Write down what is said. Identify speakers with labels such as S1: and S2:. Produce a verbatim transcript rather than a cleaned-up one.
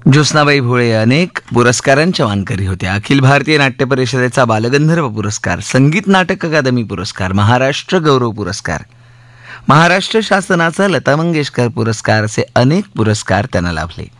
S1: ज्योत्स्नाबाई भोळे अनेक पुरस्कारांच्या मानकरी होत्या. अखिल भारतीय नाट्य परिषदेचा बालगंधर्व पुरस्कार, संगीत नाटक अकादमी पुरस्कार, महाराष्ट्र गौरव पुरस्कार, महाराष्ट्र शासनाचा लता मंगेशकर पुरस्कार असे अनेक पुरस्कार त्यांना लाभले.